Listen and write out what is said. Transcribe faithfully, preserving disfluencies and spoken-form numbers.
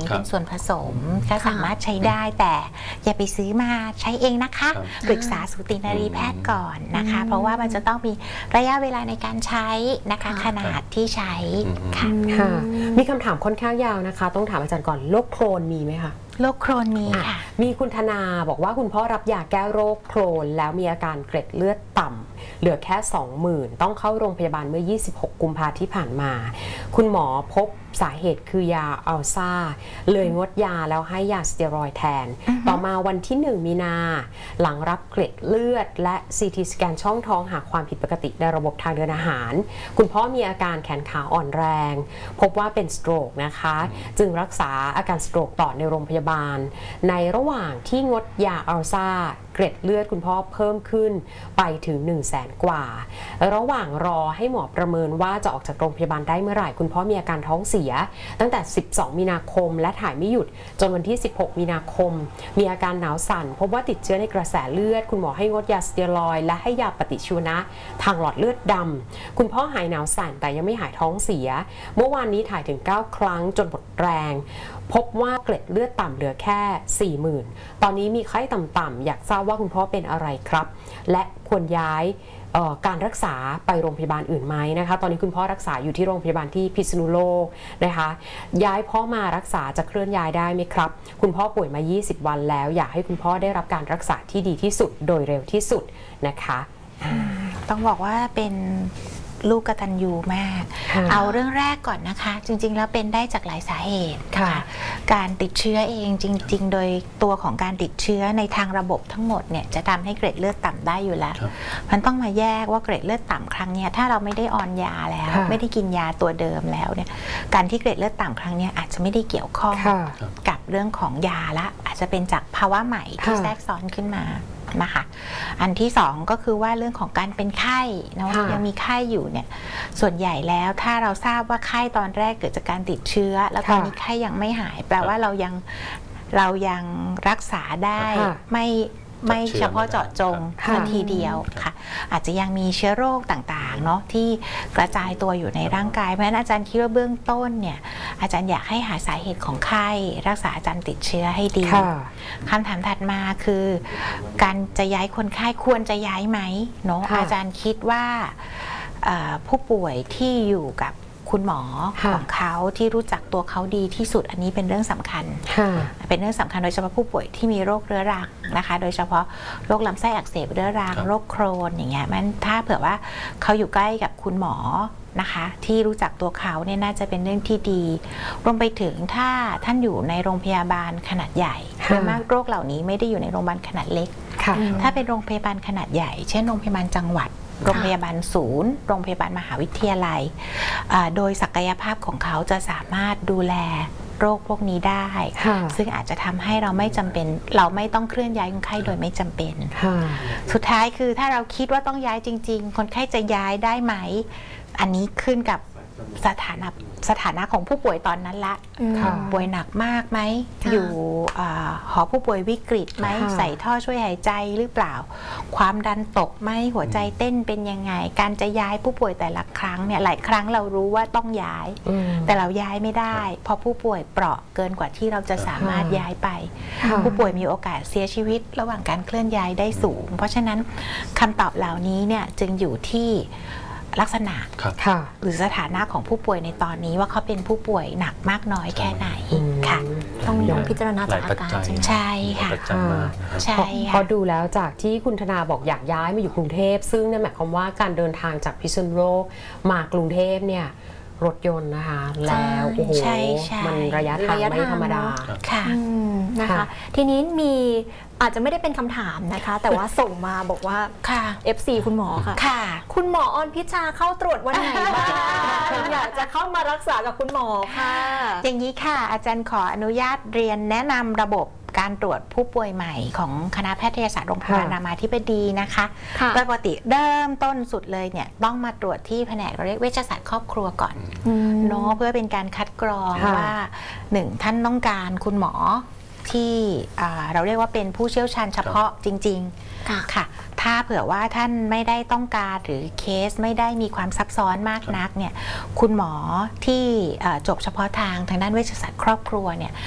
เป็นส่วนผสมก็สามารถใช้ได้แต่อย่าไปซื้อมาใช้เองนะคะปรึกษาสูตินรีแพทย์ก่อนนะคะเพราะว่ามันจะต้องมีระยะเวลาในการใช้นะคะขนาดที่ใช้ค่ะมีคำถามค่อนข้างยาวนะคะต้องถามอาจารย์ก่อนโรคโครนมีไหมคะโรคโครนมีค่ะมีคุณธนาบอกว่าคุณพ่อรับยาแก้โรคโครนแล้วมีอาการเกล็ดเลือดต่ำเหลือแค่ สองหมื่น ต้องเข้าโรงพยาบาลเมื่อยี่สิบหกกุมภาพันธ์ที่ผ่านมาคุณหมอพบสาเหตุคือยาอัลซ่าเลยงดยาแล้วให้ยาสเตียรอยด์แทนต่อมาวันที่หนึ่งมีนาหลังรับเกล็ดเลือดและซีทีสแกนช่องท้องหาความผิดปกติในระบบทางเดินอาหารคุณพ่อมีอาการแขนขาอ่อนแรงพบว่าเป็นสโตรกนะคะจึงรักษาอาการสโตรกต่อในโรงพยาบาลในระหว่างที่งดยาอัลซ่าเกล็ดเลือดคุณพ่อเพิ่มขึ้นไปถึง หนึ่งแสน กว่าระหว่างรอให้หมอประเมินว่าจะออกจากโรงพยาบาลได้เมื่อไหร่คุณพ่อมีอาการท้องเสียตั้งแต่สิบสองมีนาคมและถ่ายไม่หยุดจนวันที่สิบหกมีนาคมมีอาการหนาวสั่นพบว่าติดเชื้อในกระแสเลือดคุณหมอให้งดยาสเตียรอยด์และให้ยาปฏิชีวนะทางหลอดเลือดดำคุณพ่อหายหนาวสั่นแต่ยังไม่หายท้องเสียเมื่อวานนี้ถ่ายถึงเก้าครั้งจนหมดแรงพบว่าเกล็ดเลือดต่ำเหลือแค่ สี่หมื่น ตอนนี้มีไข้ต่ำๆอยากทราบว่าคุณพ่อเป็นอะไรครับและควรย้ายการรักษาไปโรงพยาบาลอื่นไหมนะคะตอนนี้คุณพ่อรักษาอยู่ที่โรงพยาบาลที่พิษณุโลกนะคะย้ายพ่อมารักษาจะเคลื่อนย้ายได้ไหมครับคุณพ่อป่วยมายี่สิบวันแล้วอยากให้คุณพ่อได้รับการรักษาที่ดีที่สุดโดยเร็วที่สุดนะคะต้องบอกว่าเป็นลูกกตัญญูมากเอาเรื่องแรกก่อนนะคะจริงๆแล้วเป็นได้จากหลายสาเหตุค่ะการติดเชื้อเองจริงๆโดยตัวของการติดเชื้อในทางระบบทั้งหมดเนี่ยจะทำให้เกร็ดเลือดต่ำได้อยู่แล้วมันต้องมาแยกว่าเกร็ดเลือดต่ำครั้งนี้ถ้าเราไม่ได้ออนยาแล้วไม่ได้กินยาตัวเดิมแล้วเนี่ยการที่เกร็ดเลือดต่ำครั้งนี้อาจจะไม่ได้เกี่ยวข้องกับเรื่องของยาละอาจจะเป็นจากภาวะใหม่ที่แทรกซ้อนขึ้นมานะคะอันที่สองก็คือว่าเรื่องของการเป็นไข้เนาะยังมีไข้อยู่เนี่ยส่วนใหญ่แล้วถ้าเราทราบว่าไข้ตอนแรกเกิดจากการติดเชื้อแล้วตอนนี้ไข้ยังไม่หายแปลว่าเรายังเรายังรักษาได้ไม่ไม่เฉพาะเจาะจงทีเดียวค่ะอาจจะยังมีเชื้อโรคต่างๆเนาะที่กระจายตัวอยู่ในร่างกายเพราะฉะนั้นอาจารย์คิดว่าเบื้องต้นเนี่ยอาจารย์อยากให้หาสาเหตุของไข้รักษาอาจารย์ติดเชื้อให้ดีคำถามถัดมาคือการจะย้ายคนไข้ควรจะย้ายไหมเนาะอาจารย์คิดว่าผู้ป่วยที่อยู่กับคุณหมอของเขาที่รู้จักตัวเขาดีที่สุดอันนี้เป็นเรื่องสำคัญเป็นเรื่องสำคัญโดยเฉพาะผู้ป่วยที่มีโรคเรื้อรังนะคะโดยเฉพาะโรคลำไส้อักเสบเรื้อรังโรคโครนอย่างเงี้ยมันถ้าเผื่อว่าเขาอยู่ใกล้กับคุณหมอนะคะที่รู้จักตัวเขาเนี่ยน่าจะเป็นเรื่องที่ดีรวมไปถึงถ้าท่านอยู่ในโรงพยาบาลขนาดใหญ่โดยมากโรคเหล่านี้ไม่ได้อยู่ในโรงพยาบาลขนาดเล็กถ้าเป็นโรงพยาบาลขนาดใหญ่เช่นโรงพยาบาลจังหวัดโรงพยาบาลศูนย์โรงพยาบาลมหาวิทยาลัยโดยศักยภาพของเขาจะสามารถดูแลโรคพวกนี้ได้ซึ่งอาจจะทำให้เราไม่จำเป็นเราไม่ต้องเคลื่อนย้ายคนไข้โดยไม่จำเป็นสุดท้ายคือถ้าเราคิดว่าต้องย้ายจริงๆคนไข้จะย้ายได้ไหมอันนี้ขึ้นกับสถานะสถานะของผู้ป่วยตอนนั้นละป่วยหนักมากไหมอยู่หอผู้ป่วยวิกฤตไหมใส่ท่อช่วยหายใจหรือเปล่าความดันตกไหมหัวใจเต้นเป็นยังไงการจะย้ายผู้ป่วยแต่ละครั้งเนี่ยหลายครั้งเรารู้ว่าต้องย้ายแต่เราย้ายไม่ได้เพราะผู้ป่วยเปราะเกินกว่าที่เราจะสามารถย้ายไปผู้ป่วยมีโอกาสเสียชีวิตระหว่างการเคลื่อนย้ายได้สูงเพราะฉะนั้นคำตอบเหล่านี้เนี่ยจึงอยู่ที่ลักษณะหรือสถานะของผู้ป่วยในตอนนี้ว่าเขาเป็นผู้ป่วยหนักมากน้อยแค่ไหนค่ะต้องลองพิจารณาจากอาการใช่ค่ะใช่พอดูแล้วจากที่คุณธนาบอกอยากย้ายมาอยู่กรุงเทพซึ่งนั่นหมายความว่าการเดินทางจากพิษณุโลกมากรุงเทพเนี่ยรถยนต์นะคะแล้วโอ้โหมันระยะทางไม่ธรรมดาค่ะนะคะทีนี้มีอาจจะไม่ได้เป็นคำถามนะคะแต่ว่าส่งมาบอกว่า เอฟ ซี คุณหมอค่ะคุณหมอออนพิชาเข้าตรวจวันไหนบ้างอยากจะเข้ามารักษากับคุณหมอค่ะอย่างนี้ค่ะอาจารย์ขออนุญาตเรียนแนะนำระบบการตรวจผู้ป่วยใหม่ของคณะแพทยศาสตร์โรงพยาบาลรามาธิบดีนะคะปกติเริ่มต้นสุดเลยเนี่ยต้องมาตรวจที่แผนกเราเรียกเวชศาสตร์ครอบครัวก่อนเนาะเพื่อเป็นการคัดกรองว่าหนึ่งท่านต้องการคุณหมอที่เราเรียกว่าเป็นผู้เชี่ยวชาญเฉพาะจริงๆค่ะถ้าเผื่อว่าท่านไม่ได้ต้องการหรือเคสไม่ได้มีความซับซ้อนมากนักเนี่ยคุณหมอที่จบเฉพาะทางทางด้านเวชศาสตร์ครอบครัวเนี่ย